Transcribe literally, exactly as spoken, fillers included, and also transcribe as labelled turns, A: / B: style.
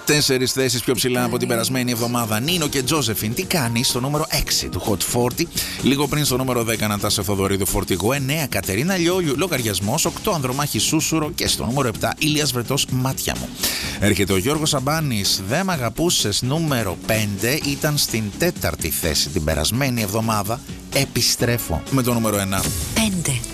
A: Τέσσερις θέσεις πιο ψηλά από την περασμένη εβδομάδα. Νίνο και Τζόζεφιν, τι κάνει, στο νούμερο έξι του Hot σαράντα. Λίγο πριν στο νούμερο δέκα Νατάσα Θοδωρίδου, Φορτηγό. εννέα Κατερίνα Λιόλιου, Λογαριασμός. οκτώ Ανδρομάχη Σούσουρο. Και στο νούμερο επτά Ηλίας Βρετός, Μάτια μου. Έρχεται ο Γιώργος Αμπάνης, Δεν μ' αγαπούσες, νούμερο πέντε. Ήταν στην τέταρτη θέση την περασμένη εβδομάδα. Επιστρέφω με το νούμερο ένα.
B: πέντε.